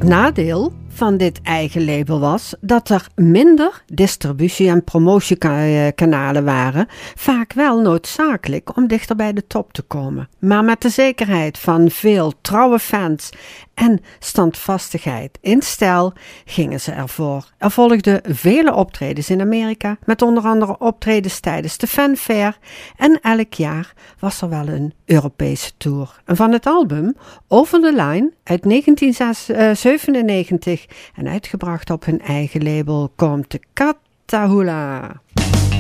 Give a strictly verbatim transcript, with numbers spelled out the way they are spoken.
nadeel van dit eigen label was dat er minder distributie- en promotiekanalen waren, vaak wel noodzakelijk om dichter bij de top te komen. Maar met de zekerheid van veel trouwe fans en standvastigheid in stijl gingen ze ervoor. Er volgden vele optredens in Amerika, met onder andere optredens tijdens de Fanfare, en elk jaar was er wel een Europese tour. En van het album Over the Line uit negentien zevenennegentig en uitgebracht op hun eigen label komt de Catahoula.